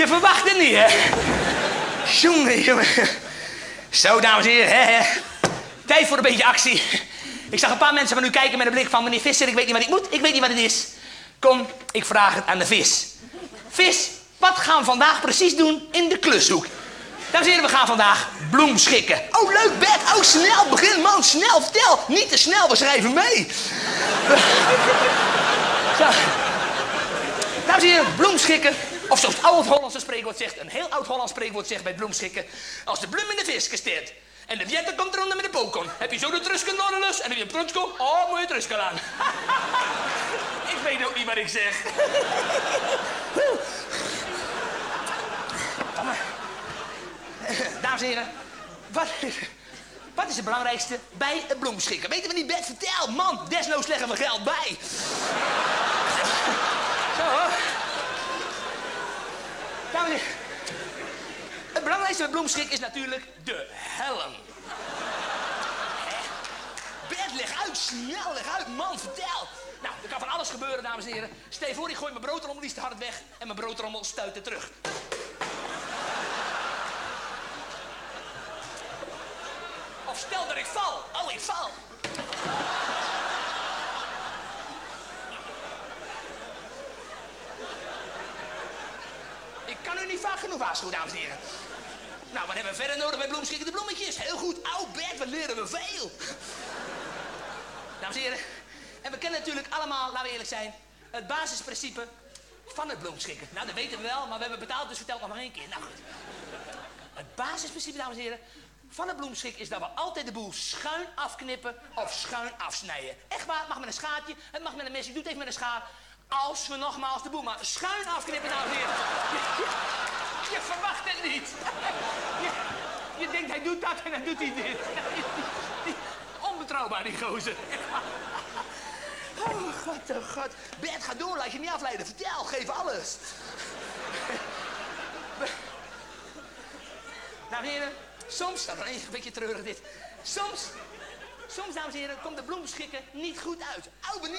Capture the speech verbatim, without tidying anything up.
Je verwacht het niet, hè? Jongen, jongen. Zo, dames en heren. Hè, hè. Tijd voor een beetje actie. Ik zag een paar mensen van u kijken met een blik van... meneer Visser, ik weet niet wat ik moet. Ik weet niet wat het is. Kom, ik vraag het aan de vis. Vis, wat gaan we vandaag precies doen in de klushoek? Dames en heren, we gaan vandaag bloem schikken. Oh, leuk, Bert. Oh, snel. Begin, man. Snel. Vertel. Niet te snel. We schrijven mee. Zo. Dames en heren, bloem schikken. Of zoals het oud-Hollandse spreekwoord zegt, een heel oud-Hollands spreekwoord zegt bij bloemschikken. Als de bloem in de vis gesteerd en de vietter komt eronder met de pokon, heb je zo de trusken door de lus en dan heb je een prutsko, oh, moet je trusken aan. Ik weet ook niet wat ik zeg. Dames en heren, wat, wat is het belangrijkste bij het bloemschikken? Weten we niet, Bert? Vertel, man, desnoods leggen we geld bij. Zo, hoor. Dames en heren, het belangrijkste bij bloemschik is natuurlijk de helm. Hè? Bert, leg uit, snel, leg uit, man, vertel. Nou, er kan van alles gebeuren, dames en heren. Stel je voor, ik gooi mijn broodrommel iets te hard weg en mijn broodrommel stuit er terug. Of stel dat ik val. Oh, ik val. Ik kan u niet vaak genoeg waarschuwen, dames en heren. Nou, wat hebben we verder nodig bij bloemschikken? De bloemetjes. Heel goed. Oh, Bert, wat leren we veel. Dames en heren. En we kennen natuurlijk allemaal, laten we eerlijk zijn, het basisprincipe van het bloemschikken. Nou, dat weten we wel, maar we hebben betaald, dus vertel het nog maar één keer. Nou goed. Het basisprincipe, dames en heren, van het bloemschik is dat we altijd de boel schuin afknippen of schuin afsnijden. Echt waar, het mag met een schaartje, het mag met een mes, je doet het even met een schaar. Als we nogmaals de boel maar schuin afknippen, dames en heren. Je, je, je verwacht het niet. Je, je denkt, hij doet dat en dan doet hij dit. Onbetrouwbaar, die gozer. Oh, god, oh, god. Bert, ga door, laat je niet afleiden. Vertel, geef alles. Dames en heren, soms, dat is een beetje treurig dit. Soms, soms, dames en heren, komt de bloemschikken niet goed uit. Oh,